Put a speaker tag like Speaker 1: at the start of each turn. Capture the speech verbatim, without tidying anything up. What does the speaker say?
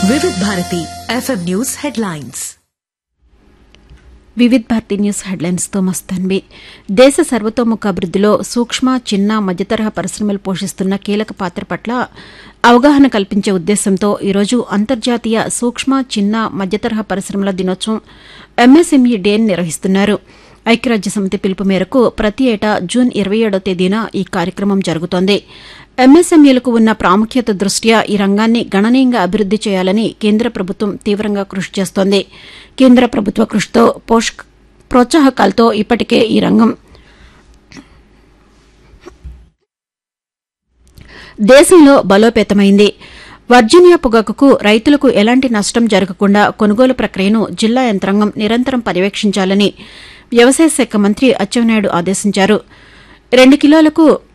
Speaker 1: వివిధ Bharati FM news headlines.
Speaker 2: వివిధ Bharati news headlines తో మస్తాన్వి. దేశ సర్వతోముఖ అభివృద్దిలో సూక్ష్మ, చిన్న, మధ్యతరహా పరిశ్రమలు పోషిస్తున్న కీలక పాత్ర పట్ల అవగాహన కల్పించే ఉద్దేశంతో ఈరోజు అంతర్జాతీయ సూక్ష్మ, చిన్న, మధ్యతరహా పరిశ్రమల దినోత్సవం ఎంఎస్ఎంఈ డేని నిర్వహిస్తున్నారు. ఐక్యరాజ్యసమితి పిలుపు మేరకు ప్రతి ఏటా జూన్ ఇరవై ఏడో తేదీన ఈ కార్యక్రమం జరుగుతోంది. ఎంఎస్ఎంఈలకు ఉన్న ప్రాముఖ్యత దృష్ట్యా ఈ రంగాన్ని గణనీయంగా అభివృద్ది చేయాలని కేంద్ర ప్రభుత్వం తీవ్రంగా కృషి చేస్తోంది. కేంద్ర ప్రభుత్వ కృషితో పోషక ప్రోత్సాహకాలతో ఇప్పటికే ఈ రంగం దేశంలో బలోపేతమైంది. వర్జీనియా పొగాకుకు రైతులకు ఎలాంటి నష్టం జరగకుండా కొనుగోలు ప్రక్రియను జిల్లా యంత్రాంగం నిరంతరం పర్యవేక్షించాలని వ్యవసాయ శాఖ మంత్రి అచ్చెన్నాయుడు ఆదేశించారు. రెండు కిలోలకు